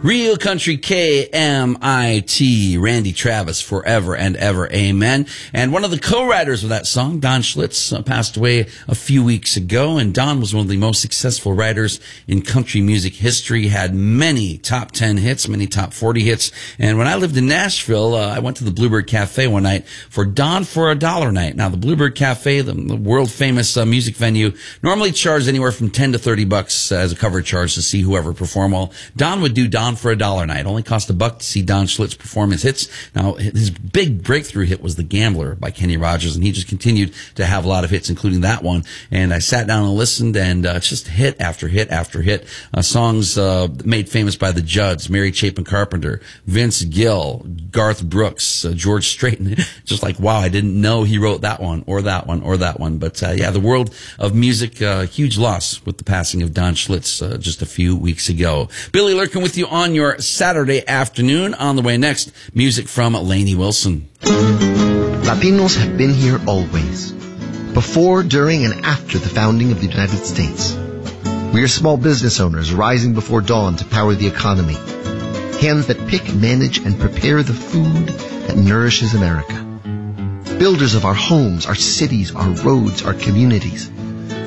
Real Country KMIT, Randy Travis, forever and ever, amen. And one of the co-writers of that song, Don Schlitz, passed away a few weeks ago. And Don was one of the most successful writers in country music history, had many top 10 hits, many top 40 hits. And when I lived in Nashville, I went to the Bluebird Cafe one night for Don for a $1 night. Now, the Bluebird Cafe, the world famous music venue, normally charged anywhere from $10 to $30 as a cover charge to see whoever perform. Well, Don would do Don for a $1 night. It only cost $1 to see Don Schlitz perform his hits. Now, his big breakthrough hit was The Gambler by Kenny Rogers, and he just continued to have a lot of hits, including that one. And I sat down and listened, and it's just hit after hit after hit. Songs made famous by the Judds, Mary Chapin Carpenter, Vince Gill, Garth Brooks, George Strait. Just like, wow, I didn't know he wrote that one or that one or that one. But yeah, the world of music, huge loss with the passing of Don Schlitz just a few weeks ago. Billy Lurkin with you on your Saturday afternoon. On the way next, music from Lainey Wilson. Latinos have been here always, before, during, and after the founding of the United States. We are small business owners rising before dawn to power the economy. Hands that pick, manage, and prepare the food that nourishes America. Builders of our homes, our cities, our roads, our communities.